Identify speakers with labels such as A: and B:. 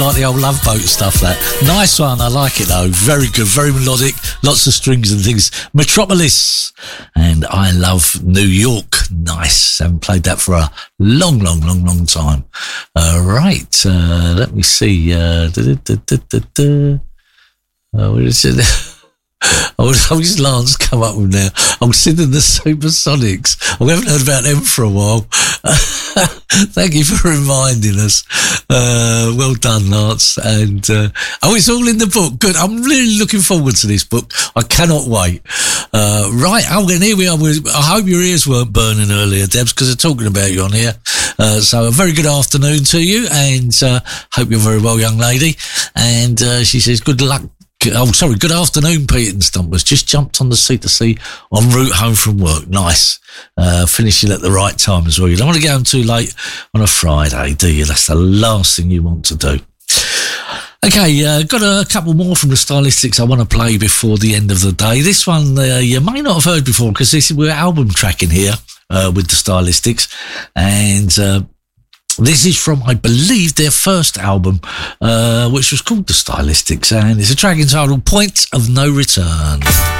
A: Like the old Love Boat stuff, that. Nice one, I like it though. Very good, very melodic, lots of strings and things. Metropolis and I Love New York. Nice. Haven't played that for a long time. Right, let me see. Where is it? Which Lance come up with now? I'm singing the Supersonics. We haven't heard about them for a while. Thank you for reminding us. Well done, Lance. And it's all in the book. Good. I'm really looking forward to this book. I cannot wait. Right. And here we are. I hope your ears weren't burning earlier, Debs, because they're talking about you on here. So a very good afternoon to you, and hope you're very well, young lady. And she says, good luck. Good afternoon, Pete and Stumpers. Just jumped on the C2C en route home from work. Nice. Finishing at the right time as well. You don't want to get home too late on a Friday, do you? That's the last thing you want to do. Okay, got a couple more from the Stylistics I want to play before the end of the day. This one you may not have heard before, because we're album tracking here with the Stylistics, and this is from, I believe, their first album, which was called The Stylistics, and it's a track entitled Point of No Return.